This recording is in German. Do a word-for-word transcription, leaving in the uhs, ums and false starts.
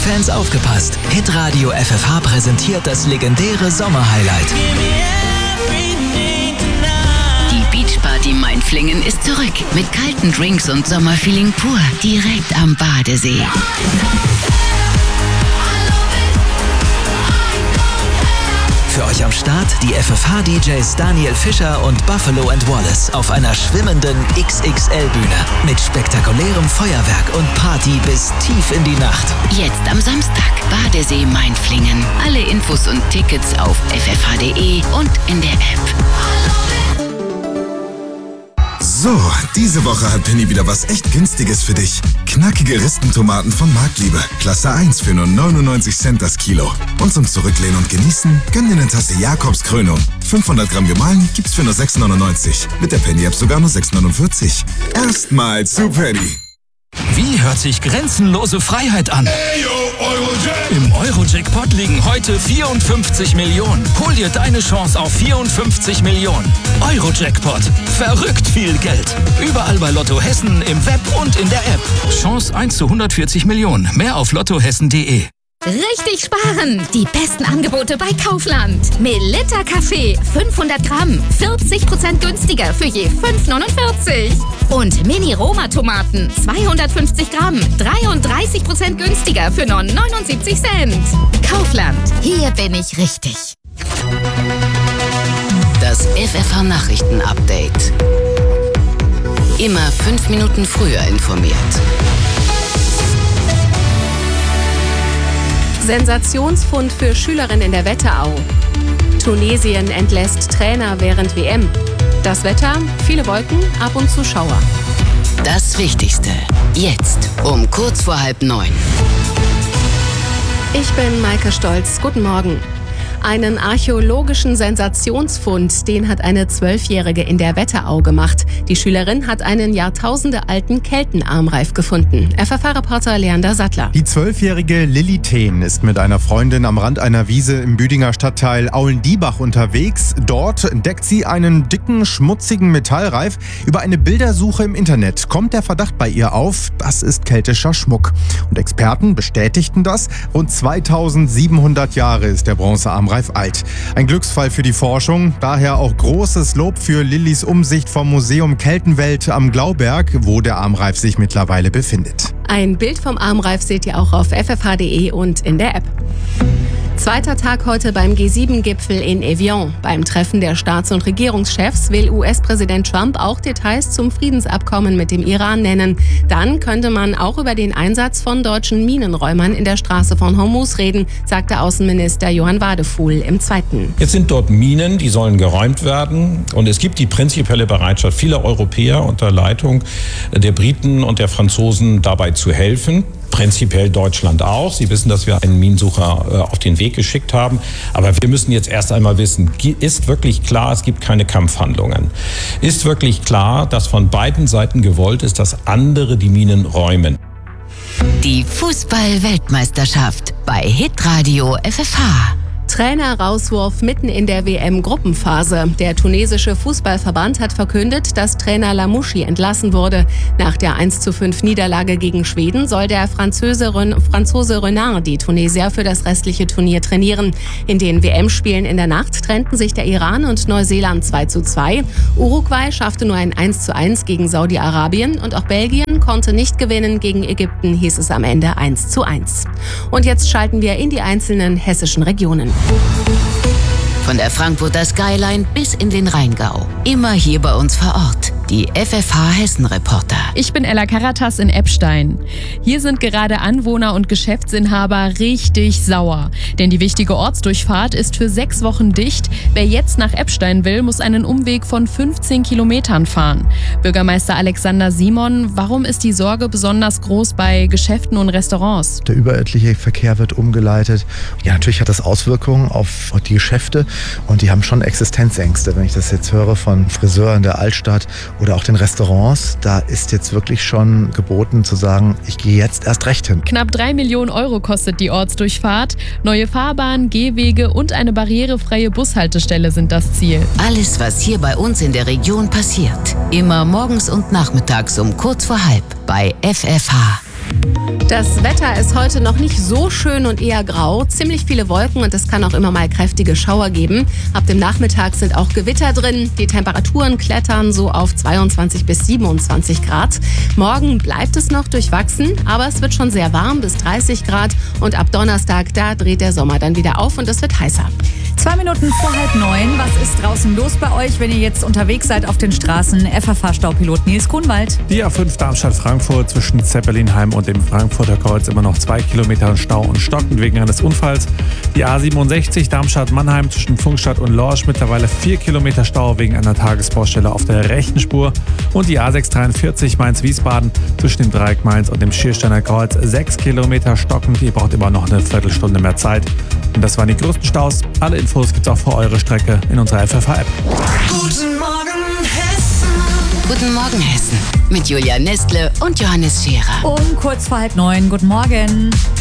Fans aufgepasst. Hitradio F F H präsentiert das legendäre Sommerhighlight. Die Beachparty Mainflingen ist zurück. Mit kalten Drinks und Sommerfeeling pur. Direkt am Badesee. Für euch am Start die F F H-D Js Daniel Fischer und Buffalo and Wallace auf einer schwimmenden X X L-Bühne mit spektakulärem Feuerwerk und Party bis tief in die Nacht. Jetzt am Samstag, Badesee Mainflingen. Alle Infos und Tickets auf f f h punkt d e und in der App. So, diese Woche hat Penny wieder was echt Günstiges für dich. Knackige Ristentomaten von Marktliebe. Klasse eins für nur neunundneunzig Cent das Kilo. Und zum Zurücklehnen und Genießen, gönn dir eine Tasse Jakobskrönung. fünfhundert Gramm gemahlen gibt's für nur sechs neunundneunzig. Mit der Penny-App sogar nur sechs neunundvierzig. Erstmals zu Penny. Wie hört sich grenzenlose Freiheit an? Hey, yo, Eurojack. Im Euro-Jackpot liegen heute vierundfünfzig Millionen. Hol dir deine Chance auf vierundfünfzig Millionen. Euro-Jackpot. Verrückt viel Geld. Überall bei Lotto Hessen, im Web und in der App. Chance eins zu hundertvierzig Millionen. Mehr auf lottohessen punkt de. Richtig sparen! Die besten Angebote bei Kaufland. Melitta Kaffee, fünfhundert Gramm, vierzig Prozent günstiger für je fünf neunundvierzig. Und Mini-Roma-Tomaten, zweihundertfünfzig Gramm, dreiunddreißig Prozent günstiger für nur neunundsiebzig Cent. Kaufland, hier bin ich richtig. Das F F H-Nachrichten-Update. Immer fünf Minuten früher informiert. Sensationsfund für Schülerin in der Wetterau. Tunesien entlässt Trainer während W M. Das Wetter, viele Wolken, ab und zu Schauer. Das Wichtigste. Jetzt um kurz vor halb neun. Ich bin Maike Stolz. Guten Morgen. Einen archäologischen Sensationsfund, den hat eine Zwölfjährige in der Wetterau gemacht. Die Schülerin hat einen jahrtausendealten Keltenarmreif gefunden. F F H-Reporter Leander Sattler. Die zwölfjährige Lilly Thehn ist mit einer Freundin am Rand einer Wiese im Büdinger Stadtteil Aulendiebach unterwegs. Dort entdeckt sie einen dicken, schmutzigen Metallreif. Über eine Bildersuche im Internet kommt der Verdacht bei ihr auf, das ist keltischer Schmuck. Und Experten bestätigten das. Rund zweitausendsiebenhundert Jahre ist der Bronzearmreif alt. Ein Glücksfall für die Forschung, daher auch großes Lob für Lillys Umsicht vom Museum Keltenwelt am Glauberg, wo der Armreif sich mittlerweile befindet. Ein Bild vom Armreif seht ihr auch auf f f h punkt d e und in der App. Zweiter Tag heute beim G sieben Gipfel in Evian. Beim Treffen der Staats- und Regierungschefs will U S-Präsident Trump auch Details zum Friedensabkommen mit dem Iran nennen. Dann könnte man auch über den Einsatz von deutschen Minenräumern in der Straße von Hormuz reden, sagte Außenminister Johann Wadefuhl im Zweiten. Jetzt sind dort Minen, die sollen geräumt werden. Und es gibt die prinzipielle Bereitschaft vieler Europäer unter Leitung der Briten und der Franzosen dabei zu helfen. Prinzipiell Deutschland auch. Sie wissen, dass wir einen Minensucher auf den Weg geschickt haben. Aber wir müssen jetzt erst einmal wissen, ist wirklich klar, es gibt keine Kampfhandlungen? Ist wirklich klar, dass von beiden Seiten gewollt ist, dass andere die Minen räumen? Die Fußball-Weltmeisterschaft bei Hitradio F F H. Trainer-Rauswurf mitten in der W M-Gruppenphase. Der tunesische Fußballverband hat verkündet, dass Trainer Lamouchi entlassen wurde. Nach der eins zu fünf Niederlage gegen Schweden soll der Franzose, Ren- Franzose Renard die Tunesier für das restliche Turnier trainieren. In den W M-Spielen in der Nacht trennten sich der Iran und Neuseeland zwei zu zwei. Uruguay schaffte nur ein eins zu eins gegen Saudi-Arabien und auch Belgien konnte nicht gewinnen. Gegen Ägypten hieß es am Ende eins zu eins. Und jetzt schalten wir in die einzelnen hessischen Regionen. Von der Frankfurter Skyline bis in den Rheingau. Immer hier bei uns vor Ort. Die F F H-Hessen-Reporter. Ich bin Ella Karatas in Eppstein. Hier sind gerade Anwohner und Geschäftsinhaber richtig sauer. Denn die wichtige Ortsdurchfahrt ist für sechs Wochen dicht. Wer jetzt nach Eppstein will, muss einen Umweg von fünfzehn Kilometern fahren. Bürgermeister Alexander Simon, warum ist die Sorge besonders groß bei Geschäften und Restaurants? Der überörtliche Verkehr wird umgeleitet. Ja, natürlich hat das Auswirkungen auf die Geschäfte und die haben schon Existenzängste. Wenn ich das jetzt höre von Friseuren der Altstadt oder auch den Restaurants, da ist jetzt wirklich schon geboten zu sagen, ich gehe jetzt erst recht hin. Knapp drei Millionen Euro kostet die Ortsdurchfahrt. Neue Fahrbahnen, Gehwege und eine barrierefreie Bushaltestelle sind das Ziel. Alles, was hier bei uns in der Region passiert. Immer morgens und nachmittags um kurz vor halb bei F F H. Das Wetter ist heute noch nicht so schön und eher grau. Ziemlich viele Wolken und es kann auch immer mal kräftige Schauer geben. Ab dem Nachmittag sind auch Gewitter drin. Die Temperaturen klettern so auf zweiundzwanzig bis siebenundzwanzig Grad. Morgen bleibt es noch durchwachsen, aber es wird schon sehr warm, bis dreißig Grad. Und ab Donnerstag, da dreht der Sommer dann wieder auf und es wird heißer. Zwei Minuten vor halb neun. Was ist draußen los bei euch, wenn ihr jetzt unterwegs seid auf den Straßen? F F H-Staupilot Nils Grunwald. Die A fünf Darmstadt-Frankfurt zwischen Zeppelinheim und dem Frankfurter Kreuz immer noch zwei Kilometer Stau und stockend wegen eines Unfalls. Die A siebenundsechzig Darmstadt-Mannheim zwischen Funkstadt und Lorsch mittlerweile vier Kilometer Stau wegen einer Tagesbaustelle auf der rechten Spur. Und die A sechshundertdreiundvierzig Mainz-Wiesbaden zwischen dem Dreieck Mainz und dem Schiersteiner Kreuz sechs Kilometer stockend. Ihr braucht immer noch eine Viertelstunde mehr Zeit. Und das waren die größten Staus. Alle Infos gibt's auch für eure Strecke in unserer F F H-App. Guten Morgen, Hessen. Guten Morgen, Hessen. Mit Julia Nestle und Johannes Scherer. Um kurz vor halb neun. Guten Morgen.